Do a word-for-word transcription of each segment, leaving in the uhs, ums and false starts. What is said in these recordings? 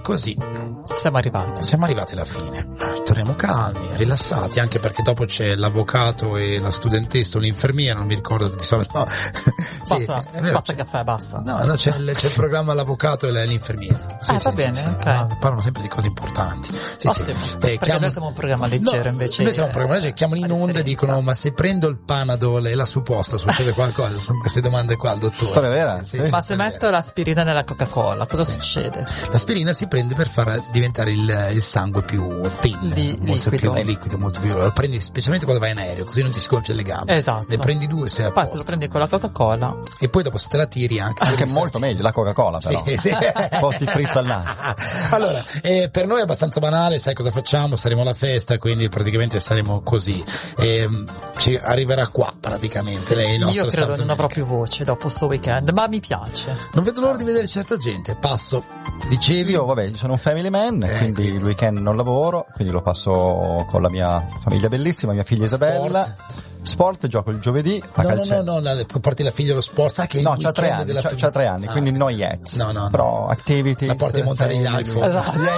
così siamo arrivati. Siamo arrivati alla fine. Torniamo calmi, rilassati, anche perché dopo c'è l'avvocato e la studentessa o l'infermiera, non mi ricordo di solito. No. Sì, basta, vero, basta caffè, basta. No, no, c'è il, c'è il programma l'avvocato e l'infermiera. Sì, ah, sì, va sì, bene, sì, ok. no, parlano sempre di cose importanti. Sì, Ottimo, sì. Eh, perché chiamo... noi siamo un programma leggero, no, invece. Noi siamo un programma leggero, chiamano in onda e dicono: ma se prendo il Panadol e la supposta succede qualcosa? Sono queste domande qua al dottore. Storia vera? Sì, sì, ma sì, se metto vera. l'aspirina nella Coca-Cola, cosa sì. succede? L'aspirina si prende per far diventare il, il sangue più pin, Li, molto liquido. più liquido, molto più. Lo prendi specialmente quando vai in aereo, così non ti si gonfia le gambe. Esatto. Ne prendi due se a poi posto. se lo prendi con la Coca-Cola. E poi dopo se te la tiri anche. Anche molto stare... meglio, la Coca-Cola però. Sì, sì. Un po' ti frizza il naso. Allora, eh, per noi è abbastanza banale, sai cosa facciamo? Saremo alla festa, quindi praticamente saremo così. Eh, ci arriverà qua praticamente lei. Il nostro Io credo non avrò America. più voce dopo sto weekend, ma mi piace. Non vedo l'ora di vedere certa gente. Passo, dicevi. Io vabbè, sono un family man, eh, quindi il weekend non lavoro, quindi lo passo con la mia famiglia bellissima, mia figlia Isabella. Sport. Sport, gioco il giovedì a no, calcetto. no, no, no, porti la figlia allo sport, sa che no, il c'ha tre anni, della c'ha, fig- c'ha tre anni, ah. quindi non yet. No, no, no. Però activities. La porti a montare gli iPhone. Esatto. Yeah,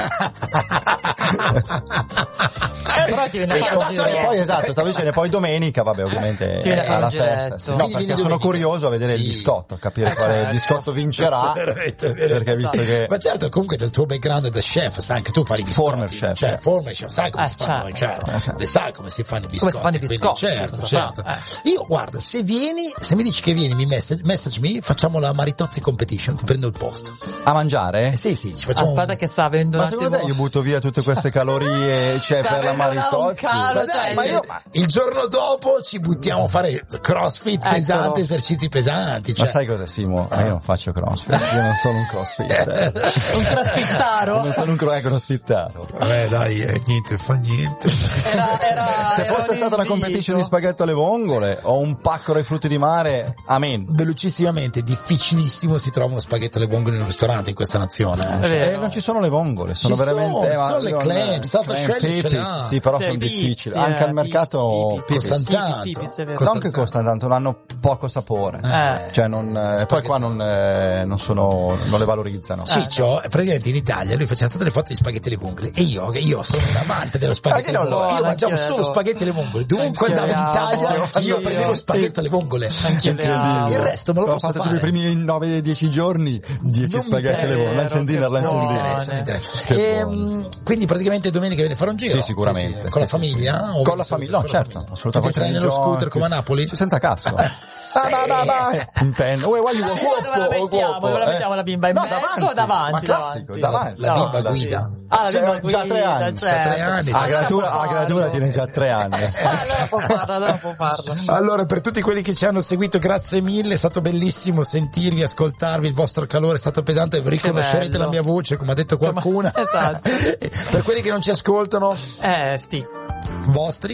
yeah. Però ti viene a fare un giretto. Poi esatto, stavo dicendo, poi domenica, vabbè, ovviamente ti viene a fare alla un giretto. festa. Sì. No, Quindi perché vieni sono domenica. curioso a vedere Sì. il biscotto, capire quale certo. biscotto vincerà. Veramente, veramente. Perché visto che ma certo, comunque del tuo background da chef, sai anche tu fare i biscotti. Former chef. Cioè, former chef, sai come Eh, si fanno, certo. cioè, Eh, le sai come si fanno i biscotti. Come si fanno i quindi biscotti, certo, cosa certo. fa? Eh. Io guarda, se vieni, se mi dici che vieni, mi message, message me, facciamo la Maritozzi competition, ti prendo il posto. a mangiare? Eh, sì, sì, ci facciamo. Aspetta un... che sta avendo Ma un secondo attimo. te io butto via tutte queste calorie, cioè Sta per la avendo un Maritozzi? calo, Ma dai, cioè, ma io, cioè- il giorno dopo ci buttiamo a fare crossfit Eccolo. pesante, esercizi pesanti. Cioè. Ma sai cosa, Simo? Io non faccio crossfit, io non sono un crossfitter. un crossfittaro. Non sono un cro- eh, crossfittaro. Vabbè, dai, eh, niente, fa niente. Era, era, Se era fosse un stata una invito. competition di spaghetto alle vongole o un pacco dei frutti di mare, amen. Velocissimamente, difficilissimo si trova uno spaghetto alle vongole in un ristorante in questa nazione. È Eh. vero. Eh, non ci sono le vongole, sono Ci veramente sono, eh, ma sono le non- clam, South clam, Australia ce pipis, l'ha. sì, però Cioè, sono pipis, difficili. eh, Anche al pipis, mercato pipis, pipis. costano pipis, tanto. pipis, è vero. Costa- Non che costano tanto, non hanno poco sapore. Eh. Cioè non, eh, poi qua non, eh, non sono, non le valorizzano. Ciccio, praticamente in Italia lui faceva tutte le foto di spaghetti alle vongole e io, che io sono un amante dello spaghetti alle Ma che non vongole, lo- io mangiavo anch'io solo adoro. spaghetti alle vongole, dovunque Anch'io andavo in le amo, Italia anch'io. io prendevo spaghetto alle vongole. Anch'io le amo. Il resto me lo L'ho posso fatto fare. tipo i primi nove dieci giorni, dieci Non mi spaghetti alle vongole, interessa, l'ancendina, che Non mi l'ancendina. buone. interessa, non mi interessa. Che Ehm, quindi praticamente domenica viene a fare un giro? Sì, sicuramente. Sì, sì. Con la Sì, sì, famiglia? sì. O Con la famiglia, no, con la certo, famiglia? assolutamente. Tu ti traini nello Giochi. scooter come a Napoli? Senza casco. Ah, bah, bah, bah. In penna. Uè, voglio La un bimba dove la cuoppo, mettiamo? cuoppo, Dove la eh. mettiamo la bimba? In No, mezzo o davanti? Ma classico, Davanti. davanti. La bimba No, guida. Ah, la bimba Cioè, guida, già tre anni, certo. già tre anni. A gradura, Allora a può gradura farlo. tiene già tre anni. Allora può farlo, allora può farlo. Allora, per tutti quelli che ci hanno seguito, grazie mille, è stato bellissimo sentirvi, ascoltarvi, il vostro calore è stato pesante, riconoscerete bello. la mia voce, come ha detto qualcuno. Esatto. Per quelli che non ci ascoltano, Eh, sti. vostri,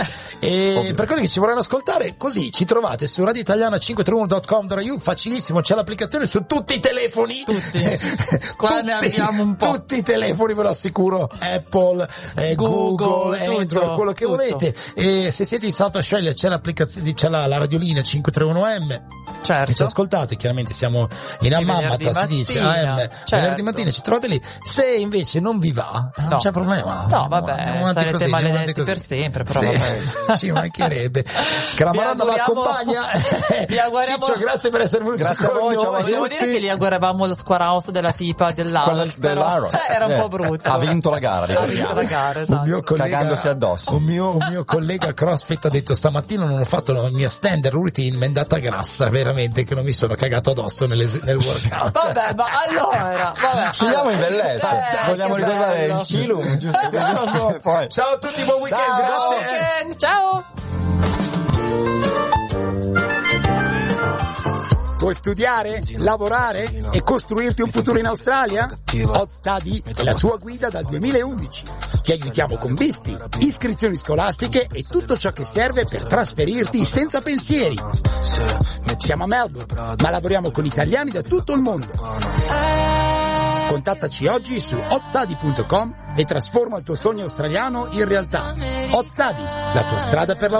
e per quelli che ci vorranno ascoltare, così ci trovate su radio italiana cinque tre uno punto com punto i u, facilissimo, c'è l'applicazione su tutti i telefoni. Tutti. Qua ne abbiamo un po'. Tutti i telefoni, ve lo assicuro, Apple, eh, Google, Google, Android, tutto, quello che tutto. volete. E se siete in South Australia c'è l'applicazione, c'è la, la radiolina cinque tre uno M. Che ci Certo. ascoltate, chiaramente siamo in Amammata, si dice, A M, certo. venerdì mattina ci trovate lì. Se invece non vi va, non No. c'è problema. No, Andiamo- vabbè, andiamo avanti sarete così, andiamo maledetti avanti così. per sempre, però Sì, vabbè. ci mancherebbe. Che la Vi Madonna vi auguriamo- accompagna. vi auguriamo- Ciccio, grazie per essere venuto Grazie a con voi, noi. ciao a Devo tutti. dire che gli auguravamo lo squaraos della tipa dell'Aros, Quella però dell'Aros. eh, era un Eh, po' brutto. ha vinto la gara, Ha vinto ricordiamo. la gara, Un esatto. mio collega, Cagandosi addosso. Un mio, un mio collega CrossFit ha detto stamattina non ho fatto la mia standard routine, mi è andata grassa, veramente, che non mi sono cagato addosso nelle, nel workout. Vabbè, ma allora, vabbè. Finiamo in allora. bellezza. Eh, Vogliamo che ricordare bello. il Cilum, giusto? Esatto. Poi. Ciao a tutti, buon weekend, Ciao. grazie. Weekend, ciao. Vuoi studiare, lavorare e costruirti un futuro in Australia? Hot Study è la tua guida dal duemilaundici. Ti aiutiamo con visti, iscrizioni scolastiche e tutto ciò che serve per trasferirti senza pensieri. Siamo a Melbourne, ma lavoriamo con italiani da tutto il mondo. Contattaci oggi su hot study punto com e trasforma il tuo sogno australiano in realtà. Hot Study, la tua strada per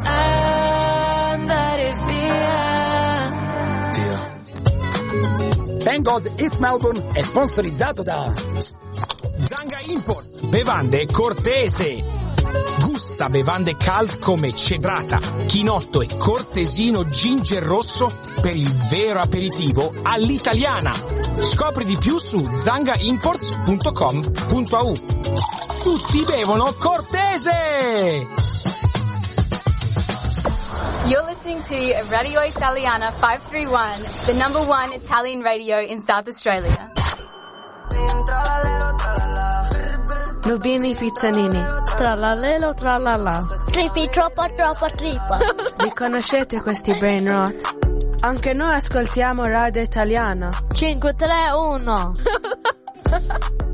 l'Australia. Thank God It's Melbourne è sponsorizzato da Zanga Imports, bevande cortese. Gusta bevande cult come cedrata, chinotto e cortesino ginger rosso per il vero aperitivo all'italiana. Scopri di più su zanga imports punto com punto a u. Tutti bevono cortese! You're listening to Radio Italiana five three one, the number one Italian radio in South Australia. Nubini Pizzanini. Trallallelo trallalla. Tripi troppa troppa trippa. Vi conoscete questi brain rot? Anche noi ascoltiamo Radio Italiana. cinque tre uno